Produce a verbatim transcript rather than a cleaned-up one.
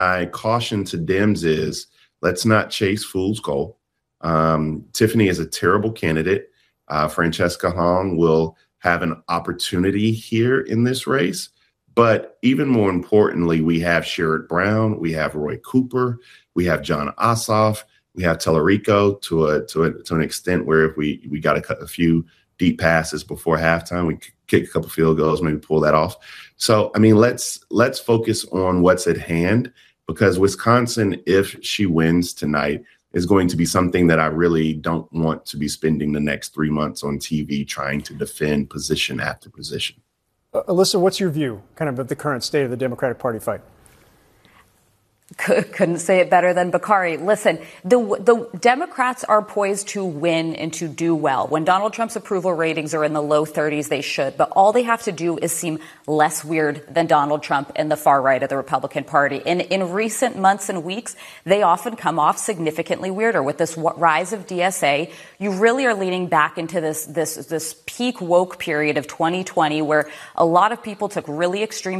my caution to Dems is let's not chase fool's gold. Um, Tiffany is a terrible candidate. Uh, Francesca Hong will have an opportunity here in this race. But even more importantly, we have Sherrod Brown, we have Roy Cooper, we have Jon Ossoff, we have Tellerico to a to a, to an extent where if we we got a, a few deep passes before halftime, we could kick a couple field goals, maybe pull that off. So I mean, let's let's focus on what's at hand, because Wisconsin, if she wins tonight, is going to be something that I really don't want to be spending the next three months on T V trying to defend position after position. Uh, Alyssa, what's your view kind of of the current state of the Democratic Party fight? Couldn't say it better than Bakari. Listen, the the Democrats are poised to win and to do well. When Donald Trump's approval ratings are in the low thirties, they should. But all they have to do is seem less weird than Donald Trump and the far right of the Republican Party. In, in recent months and weeks, they often come off significantly weirder. With this rise of D S A, you really are leaning back into this, this, this peak woke period of twenty twenty where a lot of people took really extreme